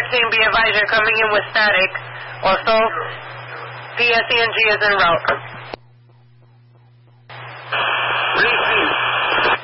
13, be advised you're coming in with static. Also, PSENG is en route.